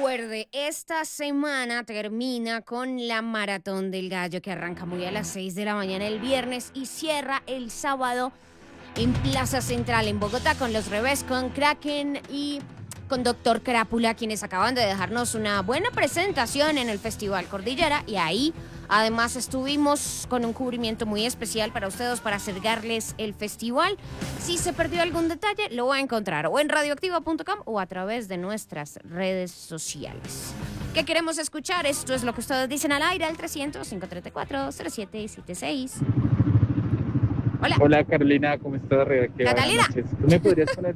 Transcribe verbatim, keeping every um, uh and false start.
recuerde, esta semana termina con la Maratón del Gallo, que arranca muy a las seis de la mañana el viernes y cierra el sábado en Plaza Central en Bogotá con Los Revés, con Kraken y con Doctor Crápula, quienes acaban de dejarnos una buena presentación en el Festival Cordillera, y ahí además estuvimos con un cubrimiento muy especial para ustedes para acercarles el festival. Si se perdió algún detalle, lo va a encontrar o en radioactiva punto com o a través de nuestras redes sociales. ¿Qué queremos escuchar? Esto es lo que ustedes dicen al aire, al trescientos, cinco treinta y cuatro, cero siete setenta y seis. Hola. Hola Carolina, ¿cómo estás? Re- qué buenas Catalina. noches. ¿Tú me podrías poner